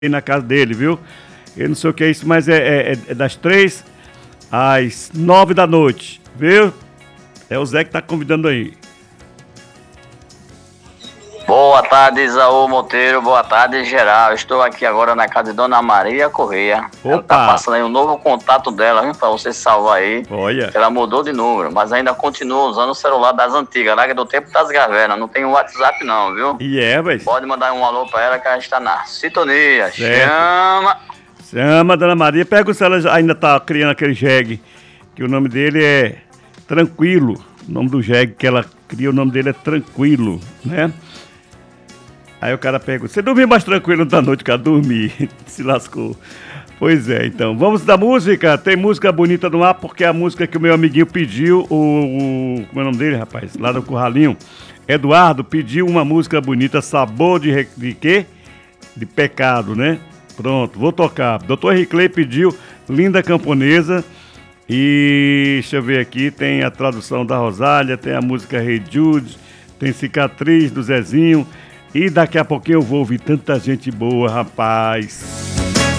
na casa dele, viu? Eu não sei o que é isso, mas é das 3 às 9 da noite, viu? É o Zé que tá convidando aí. Boa tarde, Isaú Monteiro. Boa tarde, geral. Estou aqui agora na casa de Dona Maria Correia. Ela tá passando aí um novo contato dela, viu? Pra você salvar aí. Olha. Ela mudou de número, mas ainda continua usando o celular das antigas, lá que é do tempo das gavelas. Não tem o WhatsApp não, viu? Velho. Pode mandar um alô pra ela que ela está na sintonia. Certo. Chama! Dona Maria. Pergunta se ela ainda tá criando aquele jegue, que o nome dele é Tranquilo. O nome do jegue que ela cria, o nome dele é Tranquilo, né? Aí o cara pergunta, você dormiu mais tranquilo da noite? Cara, dormi, se lascou. Pois é, então, vamos da música. Tem música bonita no ar, porque é a música que o meu amiguinho pediu, como é o nome dele, rapaz? Lá no Curralinho. Eduardo pediu uma música bonita, Sabor de quê? De Pecado, né? Pronto, vou tocar. Dr. Riclay pediu Linda Camponesa. E deixa eu ver aqui, tem a tradução da Rosália, tem a música Hey Jude, tem Cicatriz do Zezinho. E daqui a pouquinho eu vou ouvir tanta gente boa, rapaz.